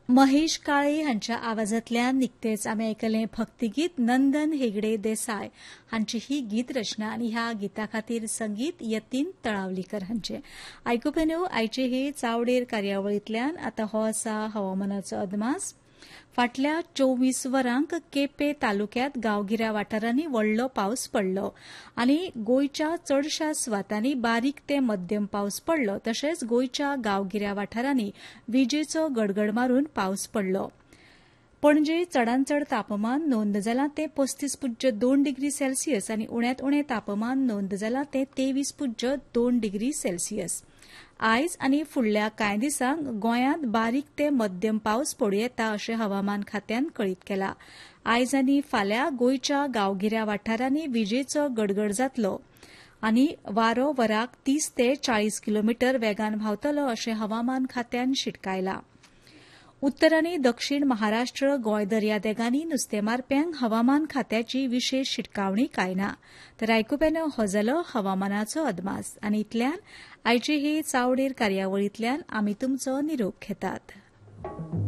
महेश काळे हांच्या आवाजांतल्यान निकतेच आमी आयकलें भक्तिगीत नंदन हेगडे देसाय हांची ही गीत रचना आनी ह्या गिता खातीर संगीत यतीन तळावलीकर हांचे. आयकुप्यानो, आयचे हे चावडेर कार्यावळींतल्यान आतां हो आसा हवामानाचो अदमास. फाटल्या 24 वरांक केपें तालुक्यांत गांवगिऱ्या वाठारांनी व्हडलो पावस पडलो आनी गोंयच्या चडशा सुवातांनी बारीक ते मध्यम पावस पडलो. तशेंच गोंयच्या गांवगिऱ्या वाठारांनी विजेचो गडगड मारून पावस पडलो. पणजे चडांत चड तापमान नोंद जालां ते 35.2 डिग्री सेल्सियस आनी उण्यांत उणें तापमान नोंद जालां ते 23.2 डिग्री सेल्सियस. आयज आनी फुडल्या कांय दिसांक गोंयांत बारीक ते मध्यम पावस पडूं येता अशें हवामान खात्यान कळीत केलां. आयज आनी फाल्यां गोंयच्या गांवगिऱ्या वाठारांनी विजेचो गडगड जातलो आनी वारो वराक 30 ते 40 किलोमीटर वेगान व्हांवतलो अशें हवामान खात्यान शिटकायलां. उत्तर आनी दक्षिण महाराष्ट्र गोंय दर्यादेगांनी नुस्तेमारप्यांक हवामान खात्याची विशेष शिटकावणी कांय ना. तर आयकुप्यानो, हो जालो हवामानाचो अदमास आनी इतल्यान आयचे हे चावडेर कार्यावळींतल्यान आमी तुमचो निरोप घेतात.